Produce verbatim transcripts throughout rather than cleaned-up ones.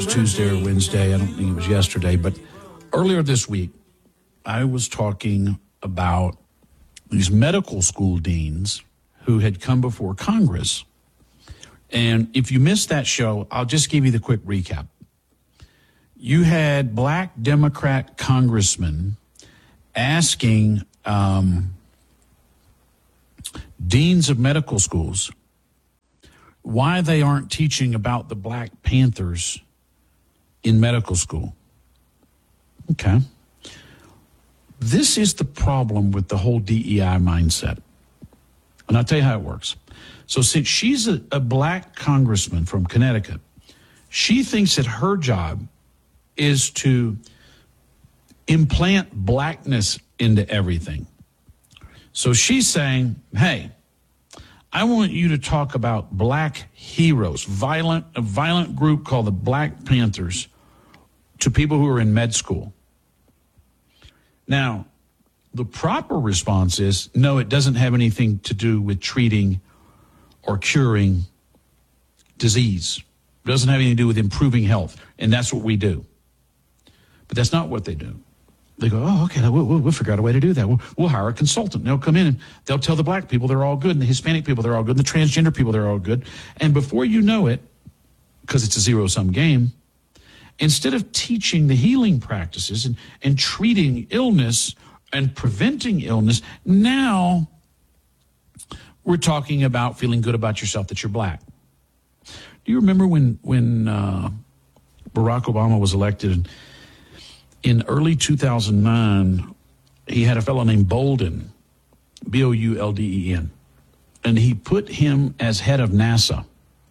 Tuesday or Wednesday, I don't think it was yesterday, but earlier this week, I was talking about these medical school deans who had come before Congress. And if you missed that show, I'll just give you the quick recap. You had black Democrat congressmen asking um, deans of medical schools why they aren't teaching about the Black Panthers in medical school. Okay. This is the problem with the whole D E I mindset. And I'll tell you how it works. So since she's a, a black congressman from Connecticut, she thinks that her job is to implant blackness into everything. So she's saying, hey, I want you to talk about black heroes, violent, a violent group called the Black Panthers, to people who are in med school. Now, the proper response is, no, it doesn't have anything to do with treating or curing disease. It doesn't have anything to do with improving health, and that's what we do. But that's not what they do. They go, oh, okay, we'll, we'll, we'll figure out a way to do that. We'll, we'll hire a consultant. They'll come in and they'll tell the black people they're all good, and the Hispanic people they're all good, and the transgender people they're all good. And before you know it, because it's a zero-sum game, instead of teaching the healing practices and, and treating illness and preventing illness, now we're talking about feeling good about yourself that you're black. Do you remember when, when uh, Barack Obama was elected? And in early two thousand nine, he had a fellow named Bolden, B O U L D E N, and he put him as head of NASA.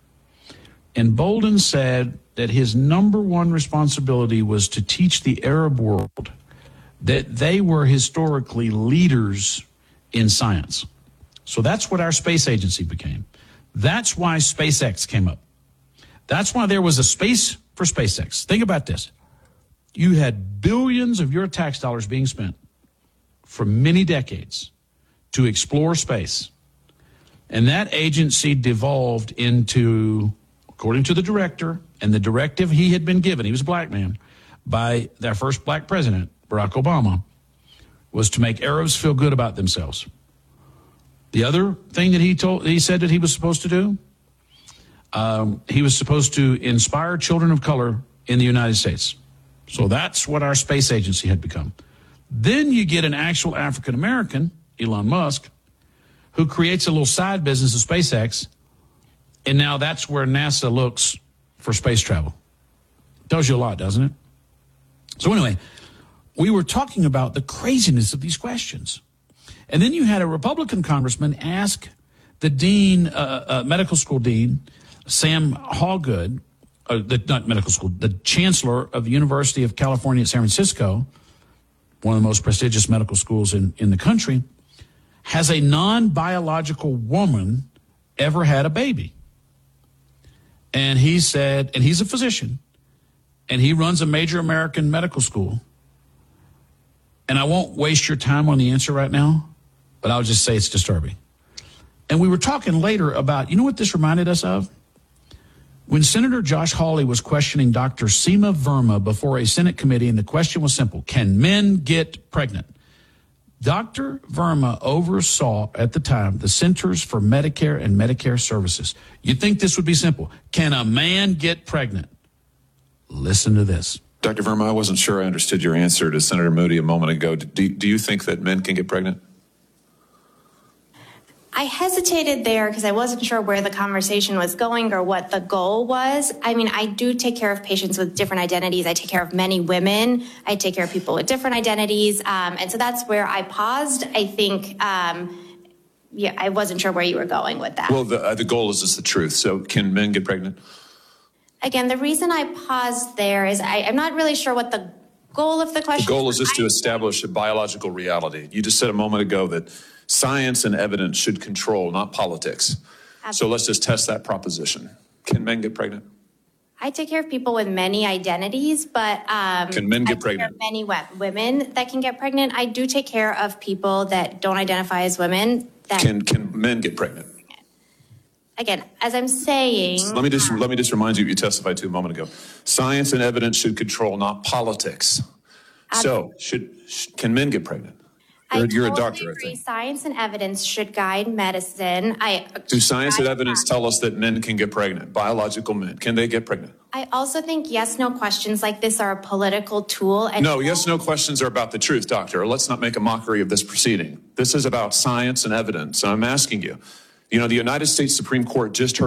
And Bolden said that his number one responsibility was to teach the Arab world that they were historically leaders in science. So that's what our space agency became. That's why SpaceX came up. That's why there was a space for SpaceX. Think about this. You had billions of your tax dollars being spent for many decades to explore space. And that agency devolved into, according to the director and the directive he had been given, he was a black man, by their first black president, Barack Obama, was to make Arabs feel good about themselves. The other thing that he told, he said that he was supposed to do, um, he was supposed to inspire children of color in the United States. So that's what our space agency had become. Then you get an actual African-American, Elon Musk, who creates a little side business of SpaceX, and now that's where NASA looks for space travel. Tells you a lot, doesn't it? So anyway, we were talking about the craziness of these questions. And then you had a Republican congressman ask the dean, uh, uh, medical school dean, Sam Hawgood, uh, the, not medical school, the chancellor of the University of California at San Francisco, one of the most prestigious medical schools in, in the country, has a non-biological woman ever had a baby? And he said, and he's a physician, and he runs a major American medical school. And I won't waste your time on the answer right now, but I'll just say it's disturbing. And we were talking later about, you know what this reminded us of? When Senator Josh Hawley was questioning Doctor Seema Verma before a Senate committee, and the question was simple: can men get pregnant? Doctor Verma oversaw at the time the Centers for Medicare and Medicare Services. You'd think this would be simple. Can a man get pregnant? Listen to this. Doctor Verma, I wasn't sure I understood your answer to Senator Moody a moment ago. Do, do you think that men can get pregnant? I hesitated there because I wasn't sure where the conversation was going or what the goal was. I mean, I do take care of patients with different identities. I take care of many women. I take care of people with different identities. Um, and so that's where I paused. I think, um, yeah, I wasn't sure where you were going with that. Well, the, uh, the goal is just the truth. So can men get pregnant? Again, the reason I paused there is I, I'm not really sure what the goal of the question is. The goal is just to establish a biological reality. You just said a moment ago that science and evidence should control, not politics. Absolutely. So let's just test that proposition. Can men get pregnant? I take care of people with many identities, but um, can men get I pregnant? Take care of many women that can get pregnant. I do take care of people that don't identify as women. That can can men get pregnant? again, as I'm saying. Let me just let me just remind you what you testified to a moment ago. Science and evidence should control, not politics. So, should sh- can men get pregnant? You're, I you're totally a doctor, agree. I think. Science and evidence should guide medicine. I Do science and guide evidence that. tell us that men can get pregnant? Biological men, can they get pregnant? I also think yes, no questions like this are a political tool. And No, yes, no questions are about the truth, doctor. Let's not make a mockery of this proceeding. This is about science and evidence. And I'm asking you, you know, the United States Supreme Court just heard